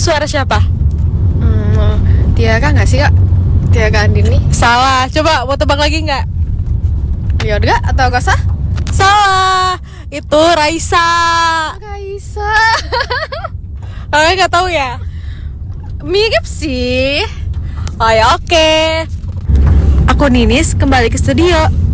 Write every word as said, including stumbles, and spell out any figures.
suara siapa? Hmm, Tiara nggak sih kak? Tiara Andini? Salah. Coba mau tebak lagi nggak? Yoga atau Kosa? Salah. Itu Raisa. Raisa. Kalian nggak tahu ya? Mirip sih. Oh ya oke. Aku Ninis kembali ke studio.